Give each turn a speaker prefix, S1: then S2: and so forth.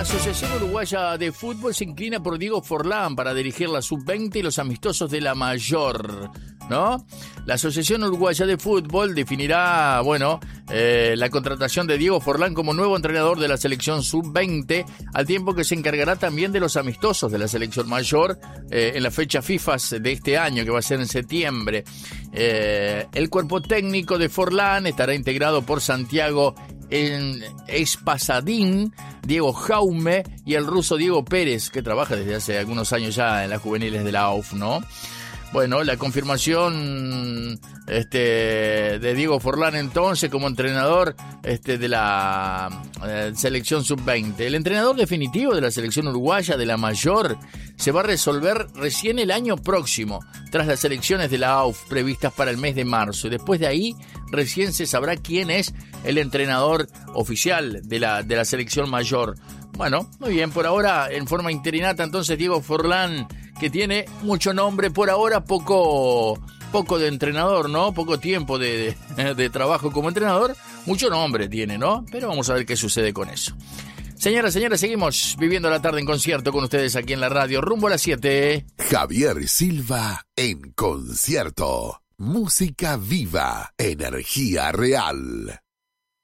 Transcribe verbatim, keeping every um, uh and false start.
S1: La Asociación Uruguaya de Fútbol se inclina por Diego Forlán para dirigir la sub veinte y los amistosos de la mayor, ¿no? La Asociación Uruguaya de Fútbol definirá, bueno, eh, la contratación de Diego Forlán como nuevo entrenador de la selección sub veinte, al tiempo que se encargará también de los amistosos de la selección mayor eh, en la fecha FIFA de este año, que va a ser en septiembre. Eh, el cuerpo técnico de Forlán estará integrado por Santiago en Espasadín, Diego Jaume y el ruso Diego Pérez, que trabaja desde hace algunos años ya en las juveniles de la A U F, ¿no? Bueno, la confirmación este, de Diego Forlán entonces como entrenador este, de la eh, selección sub veinte. El entrenador definitivo de la selección uruguaya de la mayor se va a resolver recién el año próximo, tras las elecciones de la A U F previstas para el mes de marzo. Y después de ahí recién se sabrá quién es el entrenador oficial de la, de la selección mayor. Bueno, muy bien, por ahora en forma interinata entonces Diego Forlán, que tiene mucho nombre, por ahora poco, poco de entrenador, ¿no? Poco tiempo de, de, de trabajo como entrenador, mucho nombre tiene, ¿no? Pero vamos a ver qué sucede con eso. Señoras, señores, seguimos viviendo la tarde en concierto con ustedes aquí en la radio, rumbo a las siete.
S2: Javier Silva en concierto. Música viva, energía real.